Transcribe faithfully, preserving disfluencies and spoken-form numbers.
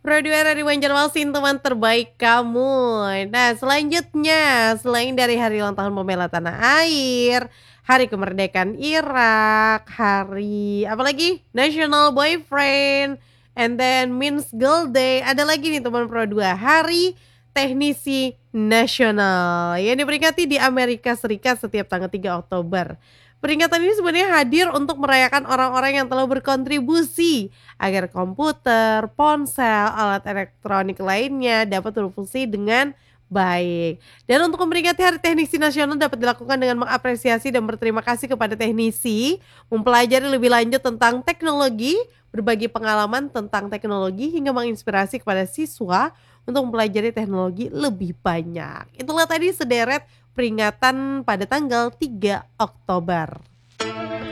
Pro dua dari Banjarmasin, teman terbaik kamu. Nah, selanjutnya, selain dari hari ulang tahun pembela tanah air, hari kemerdekaan Irak, hari apalagi? National Boyfriend, and then Men's Girl Day. Ada lagi nih teman Pro dua, Hari Teknisi Nasional yang diperingati di Amerika Serikat setiap tanggal tiga Oktober. Peringatan ini sebenarnya hadir untuk merayakan orang-orang yang telah berkontribusi agar komputer, ponsel, alat elektronik lainnya dapat berfungsi dengan baik. Dan untuk memperingati Hari Teknisi Nasional dapat dilakukan dengan mengapresiasi dan berterima kasih kepada teknisi, mempelajari lebih lanjut tentang teknologi, berbagi pengalaman tentang teknologi hingga menginspirasi kepada siswa untuk mempelajari teknologi lebih banyak. Itulah tadi sederet peringatan pada tanggal tiga Oktober.